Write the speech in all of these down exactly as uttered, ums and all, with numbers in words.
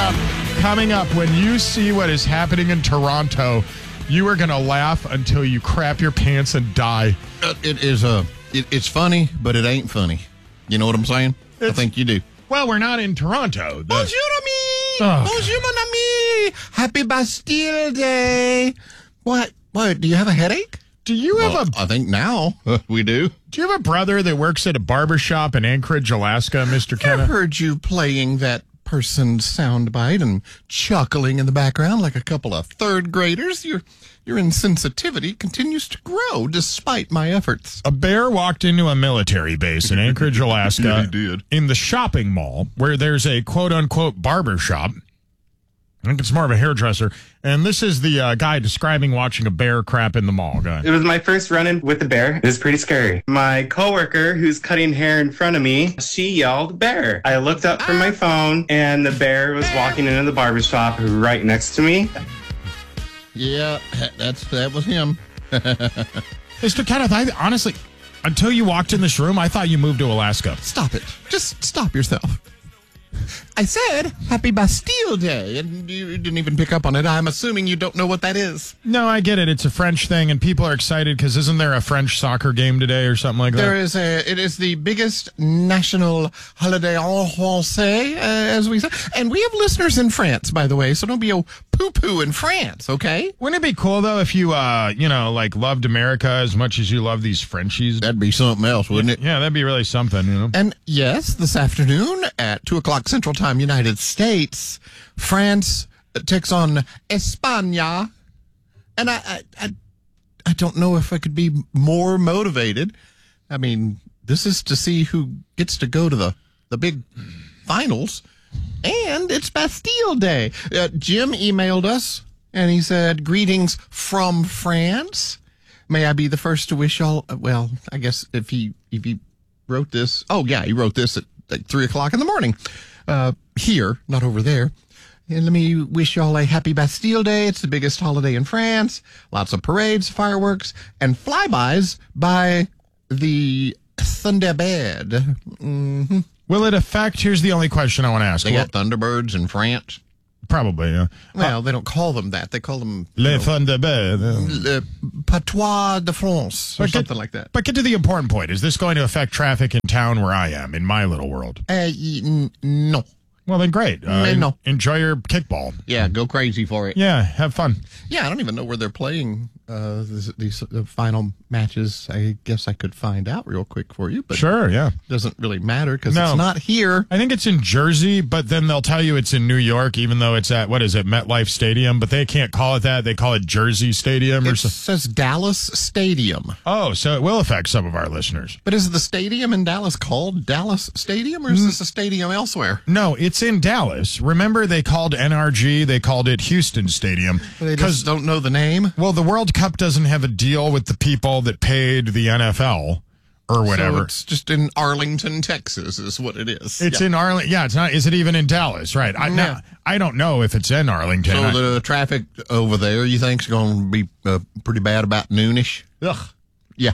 up, coming up, when you see what is happening in Toronto, you are going to laugh until you crap your pants and die. Uh, it is a. It, it's funny, but it ain't funny. You know what I'm saying? It's, I think you do. Well, we're not in Toronto. The, Bonjour, ami. Oh. Bonjour, mon ami. Happy Bastille Day. What? What? Do you have a headache? Do you have Well, a? I think now uh, we do. Do you have a brother that works at a barbershop in Anchorage, Alaska, Mister I Kenna? heard you playing that person's soundbite and chuckling in the background like a couple of third graders. Your your insensitivity continues to grow despite my efforts. A bear walked into a military base in Anchorage, Alaska. Yeah, he did. In the shopping mall where there's a quote-unquote barber shop. I think it's more of a hairdresser. And this is the uh, guy describing watching a bear crap in the mall. Go ahead. It was my first run-in with the bear. It was pretty scary. My coworker, who's cutting hair in front of me, she yelled, "Bear!" I looked up from my phone, and the bear was walking into the barbershop right next to me. Yeah, that's that was him. Mister Kenneth, I honestly, until you walked in this room, I thought you moved to Alaska. Stop it. Just stop yourself. I said Happy Bastille Day, and you didn't even pick up on it. I'm assuming you don't know what that is. No, I get it. It's a French thing, and people are excited because isn't there a French soccer game today or something like that? There is a. It is the biggest national holiday en français, uh, as we say. And we have listeners in France, by the way, so don't be a poo-poo in France, okay? Wouldn't it be cool, though, if you, uh, you know, like, loved America as much as you love these Frenchies? That'd be something else, wouldn't it? Yeah, that'd be really something, you know? And yes, this afternoon at two o'clock Central Time, United States, France takes on España. And I, I, I, I don't know if I could be more motivated. I mean, this is to see who gets to go to the, the big finals. And it's Bastille Day. Uh, Jim emailed us, and he said, "Greetings from France. May I be the first to wish y'all..." Well, I guess if he if he wrote this... Oh, yeah, he wrote this at like three o'clock in the morning. Uh, here, not over there. And let me wish y'all a happy Bastille Day. It's the biggest holiday in France. Lots of parades, fireworks, and flybys by the Thunderbird. Mm-hmm. Will it affect... Here's the only question I want to ask. They Well, got Thunderbirds in France. Probably, yeah. Well, they don't call them that. They call them Les Thunderbirds. Le Patois de France or But get- something like that. But get to the important point. Is this going to affect traffic in town where I am, in my little world? Uh, y- n- no. Well, then great. Uh, Mm, no. Enjoy your kickball. Yeah, go crazy for it. Yeah, have fun. Yeah, I don't even know where they're playing uh, this, these uh, final matches. I guess I could find out real quick for you, but Sure, yeah. it doesn't really matter because No. it's not here. I think it's in Jersey, but then they'll tell you it's in New York, even though it's at, what is it, MetLife Stadium, but they can't call it that. They call it Jersey Stadium or It something. says Dallas Stadium. Oh, so it will affect some of our listeners. But is the stadium in Dallas called Dallas Stadium, or is this a stadium elsewhere? No, it's in Dallas. Remember, they called N R G, they called it Houston Stadium. They just don't know the name. Well, the World Cup doesn't have a deal with the people that paid the N F L or whatever. So it's just in Arlington, Texas, is what it is. It's Yeah. in Arlington. Yeah, it's not. Is it even in Dallas? Right. I, Yeah. now, I don't know if it's in Arlington. So I- the traffic over there, you think, is going to be uh, pretty bad about noonish? Ugh. Yeah.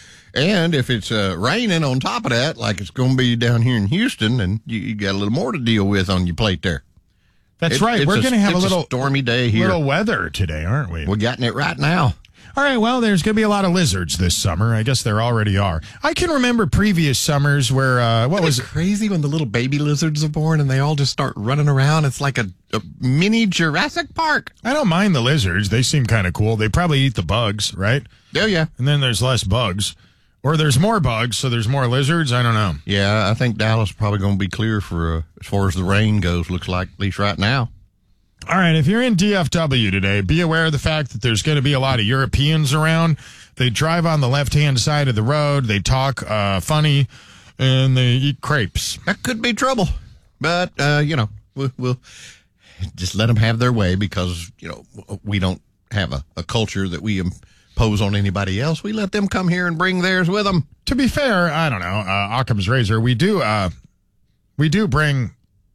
And if it's uh, raining on top of that, like it's going to be down here in Houston, then you, you got a little more to deal with on your plate there. That's It- right. it's We're going to have a it's little stormy day here. little weather today, aren't we? We're getting it right now. All right, well, there's going to be a lot of lizards this summer. I guess there already are. I can remember previous summers where, uh, what was It's crazy when the little baby lizards are born and they all just start running around. It's like a, a mini Jurassic Park. I don't mind the lizards. They seem kind of cool. They probably eat the bugs, right? Oh, yeah. And then there's less bugs. Or there's more bugs, so there's more lizards. I don't know. Yeah, I think Dallas is probably going to be clear for uh, as far as the rain goes, looks like, at least right now. All right, if you're in D F W today, be aware of the fact that there's going to be a lot of Europeans around. They drive on the left-hand side of the road. They talk uh, funny, and they eat crepes. That could be trouble. But, uh, you know, we'll, we'll just let them have their way because, you know, we don't have a, a culture that we impose on anybody else. We let them come here and bring theirs with them. To be fair, I don't know, uh, Occam's razor, we do, uh, we do bring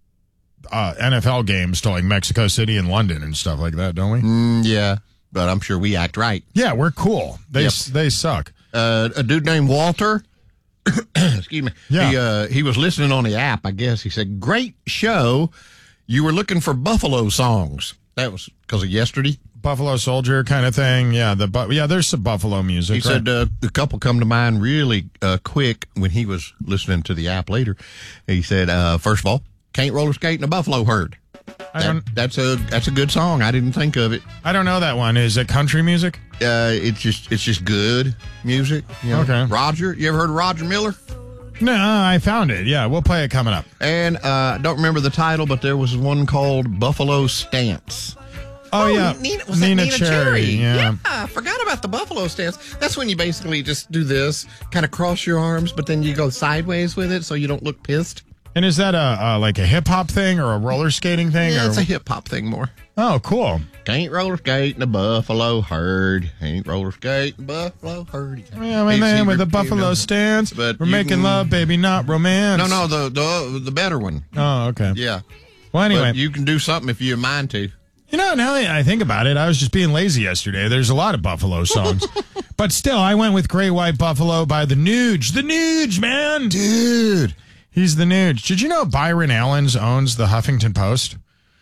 uh, N F L games to like Mexico City and London and stuff like that, don't we? Mm, yeah, but I'm sure we act right. Yeah, we're cool. They Yep. they suck. Uh, a dude named Walter, excuse me, Yeah. he, uh, he was listening on the app, I guess. He said, great show. You were looking for Buffalo songs. That was because of yesterday. Buffalo Soldier kind of thing. Yeah, the bu- yeah. There's some Buffalo music. He right? said uh, the couple come to mind really uh, quick when he was listening to the app later. He said, uh, first of all, "Can't Roller Skate in a Buffalo Herd." I That, don't. that's a that's a good song. I didn't think of it. I don't know that one. Is it country music? Uh, it's just it's just good music. You know? Okay. Roger, you ever heard of Roger Miller? No, I found it. Yeah, we'll play it coming up. And uh, I don't remember the title, but there was one called Buffalo Stance. Oh, yeah, Nina, was that Nina, Cherry? Cherry. Yeah. I forgot about the Buffalo Stance. That's when you basically just do this, kind of cross your arms, but then you go sideways with it so you don't look pissed. And is that a, a like a hip hop thing or a roller skating thing? Yeah, or... it's a hip hop thing more. Oh, cool. Can't roller skate in a Buffalo Herd. Ain't roller skate in a Buffalo Herd. Yeah, my man with the Buffalo stance. But We're you making can- love, baby, not romance. No, no, the the the better one. Oh, okay. Yeah. Well, anyway, But you can do something if you mind to. you know, now that I think about it, I was just being lazy yesterday. There's a lot of Buffalo songs. But still, I went with Great White Buffalo by the Nuge. The Nuge, man. Dude. He's the Nuge. Did you know Byron Allens owns the Huffington Post?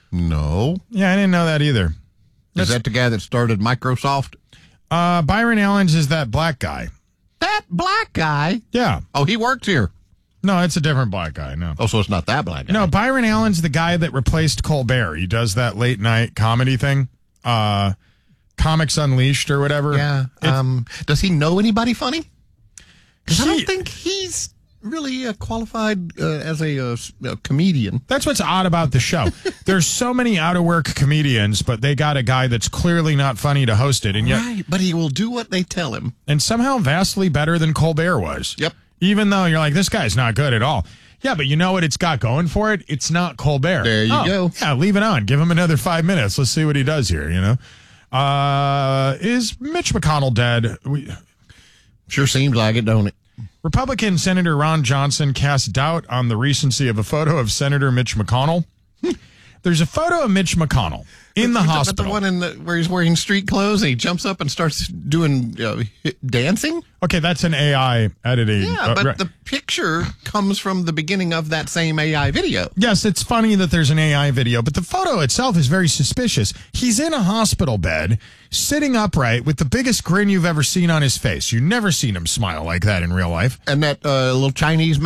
No. Yeah, I didn't know that either. Is that the guy that started Microsoft? Uh, Byron Allens is that black guy. That black guy? Yeah. Oh, he works here. No, it's a different black guy. No. Oh, so it's not that black guy. No, Byron Allen's the guy that replaced Colbert. He does that late night comedy thing. Uh, Comics Unleashed or whatever. Yeah. It's- Um, does he know anybody funny? Because I He- don't think he's really uh, qualified uh, as a, uh, s- a comedian. That's what's odd about the show. There's so many out of work comedians, but they got a guy that's clearly not funny to host it, and yet, Right, but he will do what they tell him. and somehow vastly better than Colbert was. Yep. Even though you're like, this guy's not good at all. Yeah, but you know what it's got going for it? It's not Colbert. There you Oh, go. Yeah, leave it on. Give him another five minutes. Let's see what he does here, you know? Uh, is Mitch McConnell dead? We, Sure seems like it, don't it? Republican Senator Ron Johnson cast doubt on the recency of a photo of Senator Mitch McConnell. There's a photo of Mitch McConnell in the But hospital. the one in the, where he's wearing street clothes and he jumps up and starts doing uh, hi- dancing? Okay, that's an A I editing. Yeah, uh, but right. the picture comes from the beginning of that same A I video. Yes, it's funny that there's an A I video, but the photo itself is very suspicious. He's in a hospital bed, sitting upright with the biggest grin you've ever seen on his face. You've never seen him smile like that in real life. And that uh, little Chinese